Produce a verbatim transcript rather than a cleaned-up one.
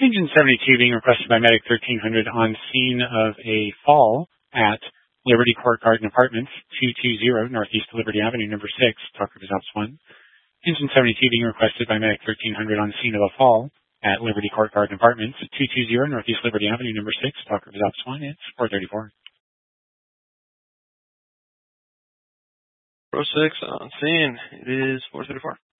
Engine seventy-two being requested by Medic thirteen hundred on scene of a fall at Liberty Court Garden Apartments, two two zero Northeast Liberty Avenue, number six, talk results one. Engine seventy-two being requested by Medic thirteen hundred on scene of a fall at Liberty Court Garden Apartments, two two zero Northeast Liberty Avenue, number six, talk results one. It's four thirty-four. Pro six on scene. It is four thirty-four.